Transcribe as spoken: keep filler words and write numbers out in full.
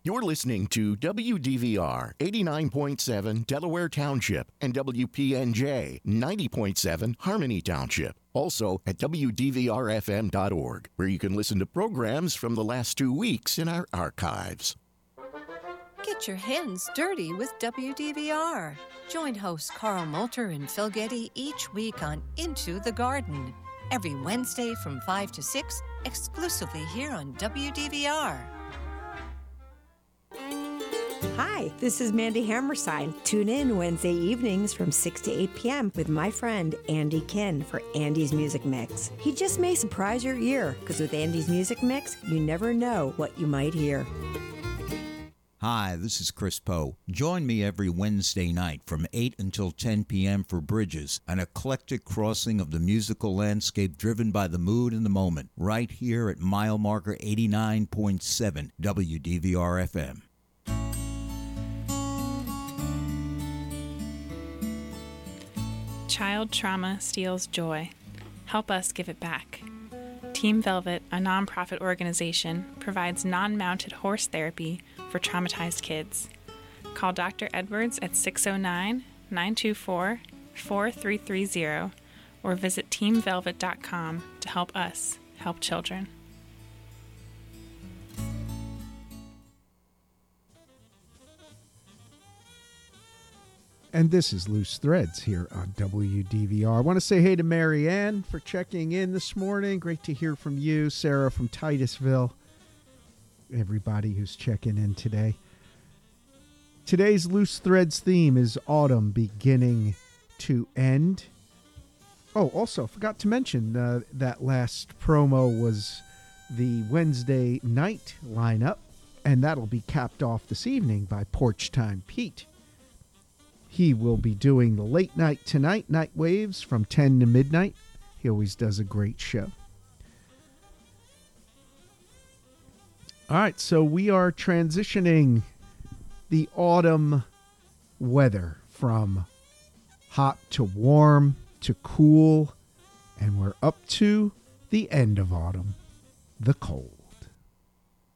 You're listening to W D V R eighty-nine point seven Delaware Township and W P N J ninety point seven Harmony Township. Also at W D V R F M dot org, where you can listen to programs from the last two weeks in our archives. Get your hands dirty with W D V R. Join hosts Carl Moulter and Phil Getty each week on Into the Garden. Every Wednesday from five to six, exclusively here on W D V R. Hi, this is Mandy Hammerstein. Tune in Wednesday evenings from six to eight p.m. with my friend Andy Kin for Andy's Music Mix. He just may surprise your ear, because with Andy's Music Mix, you never know what you might hear. Hi, this is Chris Poe. Join me every Wednesday night from eight until ten p.m. for Bridges, an eclectic crossing of the musical landscape driven by the mood and the moment, right here at mile marker eighty-nine point seven W D V R F M. Child trauma steals joy. Help us give it back. Team Velvet, a nonprofit organization, provides non-mounted horse therapy for traumatized kids. Call Doctor Edwards at six oh nine, nine two four, four three three zero or visit team velvet dot com to help us help children. And this is Loose Threads here on W D V R. I want to say hey to Mary Ann for checking in this morning. Great to hear from you. Sarah from Titusville. Everybody who's checking in today. Today's Loose Threads theme is autumn beginning to end. Oh, also, forgot to mention uh, that last promo was the Wednesday night lineup, and that'll be capped off this evening by Porch Time Pete. He will be doing the late night tonight, Night Waves, from ten to midnight. He always does a great show. All right, so we are transitioning the autumn weather from hot to warm to cool, and we're up to the end of autumn, the cold.